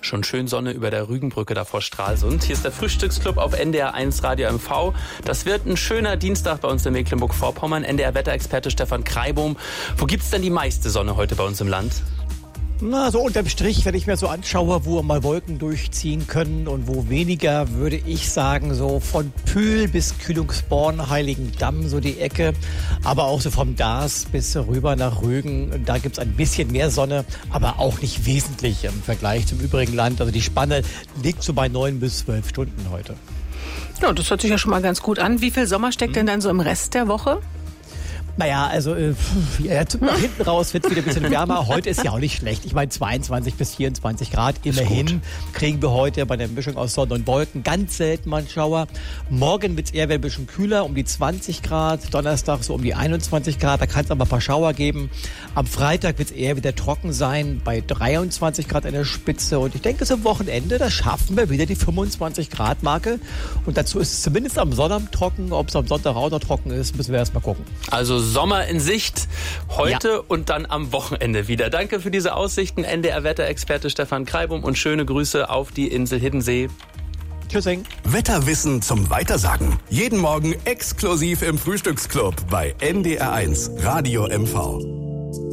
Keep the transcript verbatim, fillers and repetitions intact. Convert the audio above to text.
Schon schön Sonne über der Rügenbrücke da vor Stralsund. Hier ist der Frühstücksclub auf N D R eins Radio M V. Das wird ein schöner Dienstag bei uns in Mecklenburg-Vorpommern. N D R-Wetterexperte Stefan Kreibum. Wo gibt's denn die meiste Sonne heute bei uns im Land? Na, so unterm Strich, wenn ich mir so anschaue, wo mal Wolken durchziehen können und wo weniger, würde ich sagen, so von Pühl bis Kühlungsborn, Heiligendamm, so die Ecke. Aber auch so vom Dars bis rüber nach Rügen. Da gibt's ein bisschen mehr Sonne, aber auch nicht wesentlich im Vergleich zum übrigen Land. Also die Spanne liegt so bei neun bis zwölf Stunden heute. Ja, das hört sich ja schon mal ganz gut an. Wie viel Sommer steckt denn dann so im Rest der Woche? Naja, also äh, ja, nach hinten raus wird es wieder ein bisschen wärmer. Heute ist ja auch nicht schlecht. Ich meine zweiundzwanzig bis vierundzwanzig Grad immerhin kriegen wir heute bei der Mischung aus Sonne und Wolken. Ganz selten mal einen Schauer. Morgen wird es eher ein bisschen kühler, um die zwanzig Grad. Donnerstag so um die einundzwanzig Grad. Da kann es aber ein paar Schauer geben. Am Freitag wird es eher wieder trocken sein, bei dreiundzwanzig Grad an der Spitze. Und ich denke, zum Wochenende, da schaffen wir wieder die fünfundzwanzig Grad Marke. Und dazu ist es zumindest am Sonntag trocken. Ob es am Sonntag auch noch trocken ist, müssen wir erst mal gucken. Also Sommer in Sicht heute Ja. und dann am Wochenende wieder. Danke für diese Aussichten, N D R-Wetterexperte Stefan Kreibum, und schöne Grüße auf die Insel Hiddensee. Tschüssing. Wetterwissen zum Weitersagen. Jeden Morgen exklusiv im Frühstücksclub bei N D R eins Radio M V.